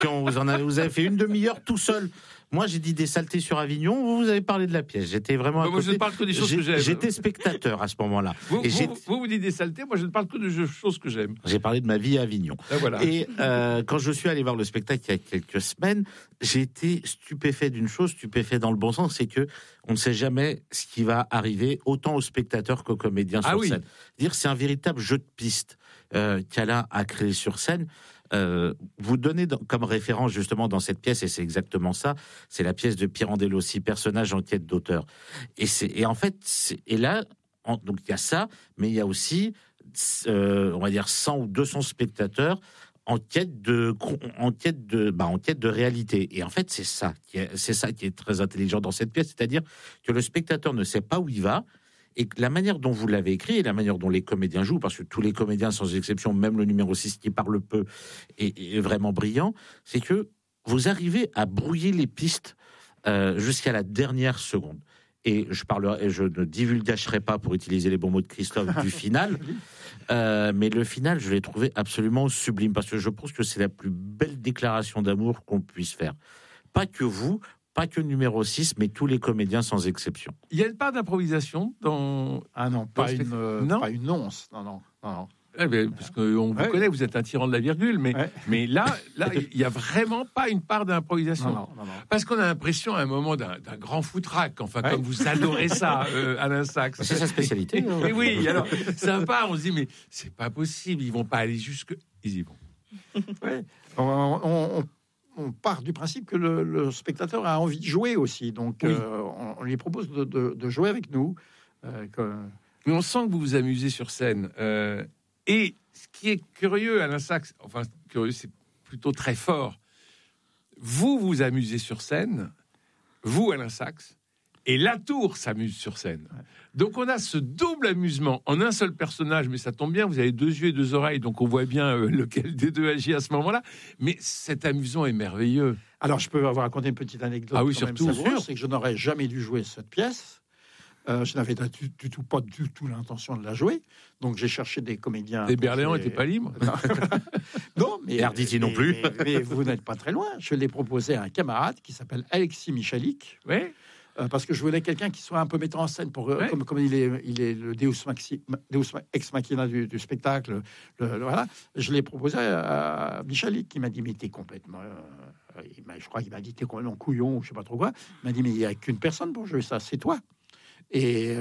Vous avez fait une demi-heure tout seul. Moi, j'ai dit des saletés sur Avignon. Vous avez parlé de la pièce. J'étais vraiment. Moi, je ne parle que des choses que j'aime. J'étais spectateur à ce moment-là. Vous dites des saletés. Moi, je ne parle que de choses que j'aime. J'ai parlé de ma vie à Avignon. Voilà. Et quand je suis allé voir le spectacle il y a quelques semaines, j'ai été stupéfait d'une chose, stupéfait dans le bon sens, c'est que on ne sait jamais ce qui va arriver, autant aux spectateurs qu'aux comédiens sur scène. C'est un véritable jeu de piste qu'Alain a créé sur scène. Vous donnez comme référence justement dans cette pièce, et c'est exactement ça, c'est la pièce de Pirandello, personnage en quête d'auteur. Et en fait, donc il y a ça, mais il y a aussi, on va dire 100 ou 200 spectateurs en quête de réalité. Et en fait, c'est ça qui est très intelligent dans cette pièce, c'est-à-dire que le spectateur ne sait pas où il va. Et la manière dont vous l'avez écrit et la manière dont les comédiens jouent, parce que tous les comédiens, sans exception, même le numéro 6 qui parle peu, est vraiment brillant, c'est que vous arrivez à brouiller les pistes jusqu'à la dernière seconde. Et je ne divulgacherai pas, pour utiliser les bons mots de Christophe, du final, mais le final, je l'ai trouvé absolument sublime, parce que je pense que c'est la plus belle déclaration d'amour qu'on puisse faire. Pas que vous, pas que le numéro 6, mais tous les comédiens sans exception. Il y a une part d'improvisation dans... Ah non, pas une once. Non. Parce qu'on vous connaît, vous êtes un tyran de la virgule, mais là, il n'y a vraiment pas une part d'improvisation. Non. Parce qu'on a l'impression à un moment d'un grand foutraque, comme vous adorez ça, Alain Sachs. C'est sa spécialité. Oui, alors, ça part, on se dit, mais c'est pas possible, ils vont pas aller jusque... Ils y vont. On part du principe que le spectateur a envie de jouer aussi, donc on lui propose de jouer avec nous. Mais on sent que vous vous amusez sur scène. Et ce qui est curieux, Alain Sachs, curieux, c'est plutôt très fort. Vous vous amusez sur scène, vous, Alain Sachs, et la tour s'amuse sur scène. Donc on a ce double amusement en un seul personnage, mais ça tombe bien, vous avez 2 yeux et 2 oreilles, donc on voit bien lequel des deux agit à ce moment-là. Mais cet amusement est merveilleux. Alors je peux vous raconter une petite anecdote. Ah oui, surtout. C'est que je n'aurais jamais dû jouer cette pièce. Je n'avais pas du tout l'intention de la jouer. Donc j'ai cherché des comédiens. Les Berléans n'étaient pas libres. Non, mais Arditi non plus. Mais vous n'êtes pas très loin. Je l'ai proposé à un camarade qui s'appelle Alexis Michalik. Oui. Parce que je voulais quelqu'un qui soit un peu mettant en scène comme il est le Deus ex machina du spectacle. Voilà. Je l'ai proposé à Michalik, qui m'a dit mais t'es complètement. Je crois qu'il m'a dit t'es complètement couillon ou je sais pas trop quoi. Il m'a dit mais il y a qu'une personne pour jouer ça, c'est toi. Et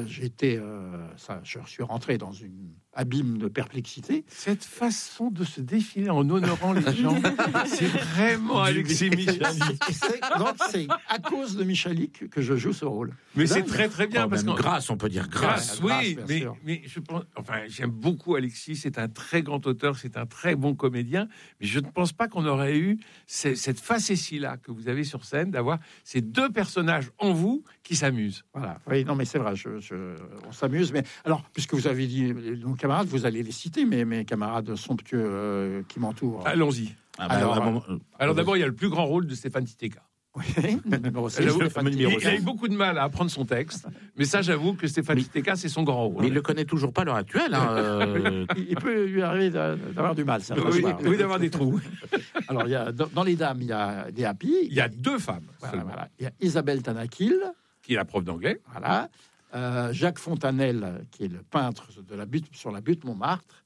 je suis rentré dans une abîme de perplexité. Cette façon de se défiler en honorant les gens, c'est vraiment Alexis Michalik. C'est à cause de Michalik que je joue ce rôle. Mais c'est très très bien parce que grâce, on peut dire grâce. Oui, mais je pense, j'aime beaucoup Alexis. C'est un très grand auteur, c'est un très bon comédien. Mais je ne pense pas qu'on aurait eu cette facétie-là que vous avez sur scène, d'avoir ces 2 personnages en vous qui s'amusent. Voilà. Oui, non, mais c'est vrai. On s'amuse. Mais alors, puisque vous avez dit nos camarades, vous allez les citer, mais mes camarades somptueux qui m'entourent. Allons-y. Alors d'abord, il y a le plus grand rôle de Stéphane Titeka. Oui, numéro 6, il a eu beaucoup de mal à apprendre son texte, mais ça, j'avoue que Stéphane Titeka, c'est son grand rôle. Mais il le connaît toujours pas à l'heure actuelle. Il peut lui arriver d'avoir du mal. Oui, d'avoir des trous. Alors, dans les dames, il y a des Happy. Il y a 2 femmes. Voilà. Il y a Isabelle Tanakil, qui est la prof d'anglais. Voilà. Jacques Fontanelle, qui est le peintre sur la butte Montmartre.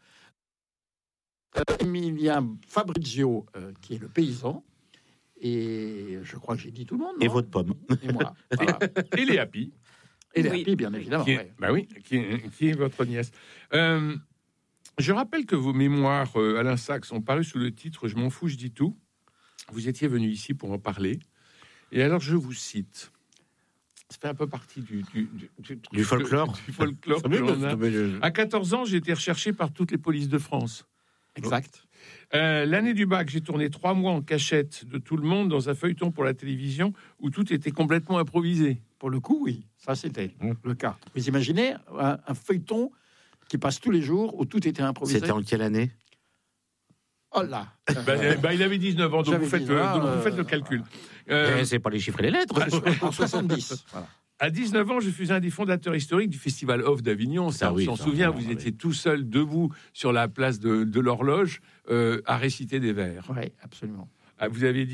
Emilien Fabrizio, qui est le paysan. Et je crois que j'ai dit tout le monde. Et votre pomme. Et moi. Voilà. Et les Happy. Et les Happy, bien évidemment. Qui est votre nièce. Je rappelle que vos mémoires, Alain Sachs, sont parus sous le titre « Je m'en fous, je dis tout ». Vous étiez venu ici pour en parler. Et alors, je vous cite. Ça fait un peu partie du folklore. Du folklore que l'on a. À 14 ans, j'ai été recherché par toutes les polices de France. Exact. L'année du bac, j'ai tourné 3 mois en cachette de tout le monde dans un feuilleton pour la télévision où tout était complètement improvisé. Pour le coup, oui, ça c'était le cas. Vous imaginez un feuilleton qui passe tous les jours où tout était improvisé. C'était en quelle année? Oh là. Il avait 19 ans, donc vous faites le calcul. C'est pas les chiffres et les lettres. En 70. Voilà. À 19 ans, je suis un des fondateurs historiques du Festival Off d'Avignon. Ça, on s'en souvient, vous étiez tout seul, debout, sur la place de l'horloge, à réciter des vers. Oui, absolument. Ah, vous avez dit